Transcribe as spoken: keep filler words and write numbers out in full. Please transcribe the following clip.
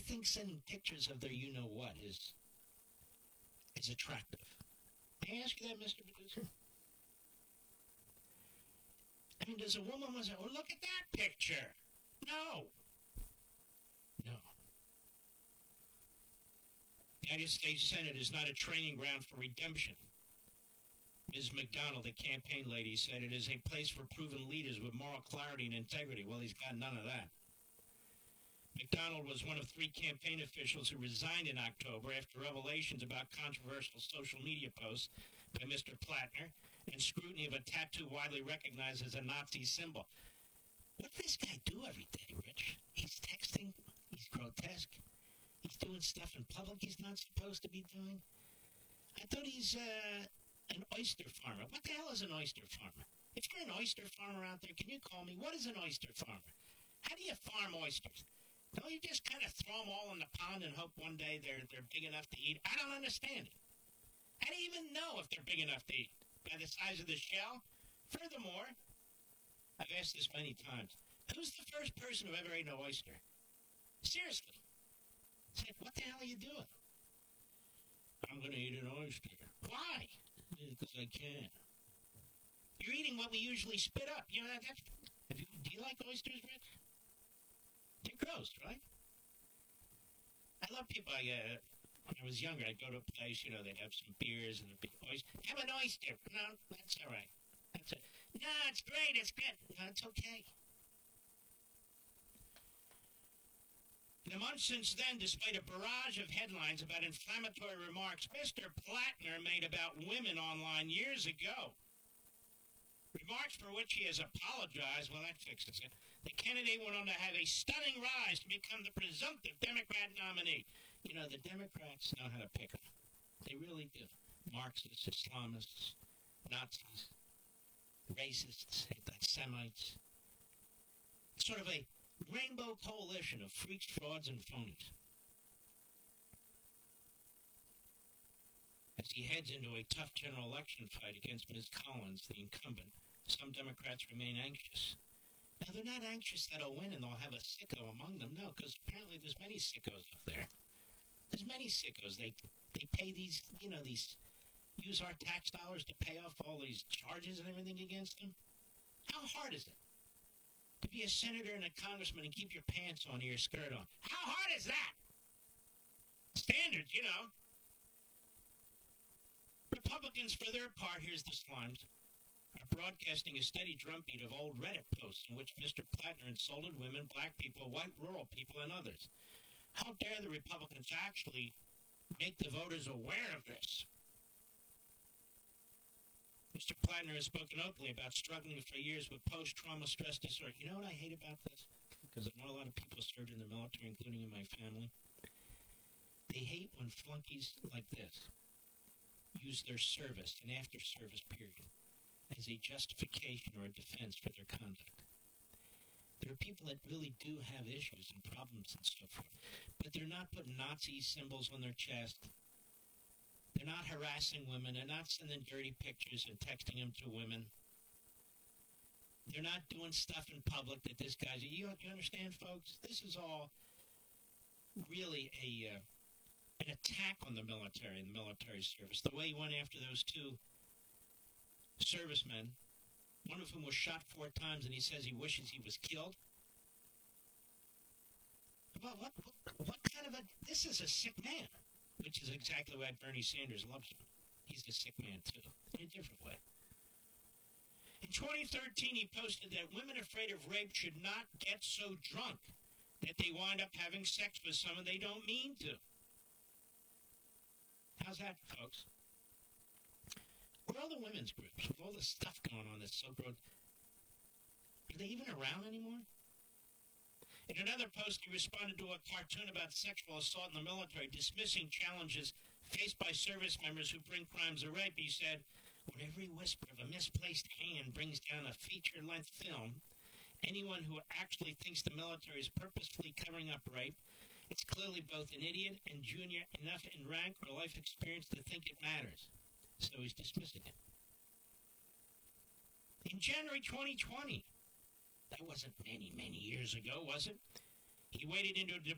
think sending pictures of their you-know-what is, is attractive? May I ask you that, Mister Producer? I mean, does a woman want to say, oh, look at that picture? No. No. The United States Senate is not a training ground for redemption. Miz McDonald, the campaign lady, said it is a place for proven leaders with moral clarity and integrity. Well, he's got none of that. McDonald was one of three campaign officials who resigned in October after revelations about controversial social media posts by Mister Platner and scrutiny of a tattoo widely recognized as a Nazi symbol. What does this guy do every day, Rich? He's texting. He's grotesque. He's doing stuff in public he's not supposed to be doing. I thought he's uh, an oyster farmer. What the hell is an oyster farmer? If you're an oyster farmer out there, can you call me? What is an oyster farmer? How do you farm oysters? Don't you just kind of throw them all in the pond and hope one day they're they're big enough to eat? I don't understand it. How do you even know if they're big enough to eat? By the size of the shell? Furthermore, I've asked this many times, who's the first person who ever ate an oyster? Seriously. I said, what the hell are you doing? I'm going to eat an oyster. Why? Because I can. You're eating what we usually spit up. You know, that, that's, you, do you like oysters, Rich? They're gross, right? I love people. I, uh, when I was younger, I'd go to a place, you know, they'd have some beers and there'd be oyster. Have an oyster. No, that's all right. That's it. No, it's great. It's good. No, it's okay. In the months since then, despite a barrage of headlines about inflammatory remarks Mister Platner made about women online years ago, remarks for which he has apologized, well, that fixes it. The candidate went on to have a stunning rise to become the presumptive Democrat nominee. You know, the Democrats know how to pick them. They really do. Marxists, Islamists, Nazis, racists, anti-Semites. It's sort of a rainbow coalition of freaks, frauds, and phonies. As he heads into a tough general election fight against Miz Collins, the incumbent, some Democrats remain anxious. Now, they're not anxious that he'll win and they'll have a sicko among them. No, because apparently there's many sickos up there. There's many sickos. They they pay these, you know, these, use our tax dollars to pay off all these charges and everything against them. How hard is it to be a senator and a congressman and keep your pants on or your skirt on? How hard is that? Standards, you know. Republicans, for their part, here's the slimes, are broadcasting a steady drumbeat of old Reddit posts in which Mister Platner insulted women, black people, white rural people, and others. How dare the Republicans actually make the voters aware of this? Mister Platner has spoken openly about struggling for years with post-trauma stress disorder. You know what I hate about this? Because I know a lot of people served in the military, including in my family. They hate when flunkies like this use their service and after-service period as a justification or a defense for their conduct. There are people that really do have issues and problems and so forth, but they're not putting Nazi symbols on their chest. They're not harassing women. They're not sending dirty pictures and texting them to women. They're not doing stuff in public that this guy's... You, you understand, folks? This is all really a... Uh, an attack on the military and the military service. The way he went after those two servicemen, one of whom was shot four times, and he says he wishes he was killed. Well, what, what, what kind of a... This is a sick man, which is exactly why Bernie Sanders loves him. He's a sick man, too, in a different way. In twenty thirteen, he posted that women afraid of rape should not get so drunk that they wind up having sex with someone they don't mean to. How's that, folks? Where are all the women's groups with all this stuff going on that's so gross? Are they even around anymore? In another post, he responded to a cartoon about sexual assault in the military, dismissing challenges faced by service members who bring crimes of rape. He said, when every whisper of a misplaced hand brings down a feature-length film, anyone who actually thinks the military is purposefully covering up rape, it's clearly both an idiot and junior enough in rank or life experience to think it matters. So he's dismissing it. In January twenty twenty, that wasn't many, many years ago, was it? He waded into a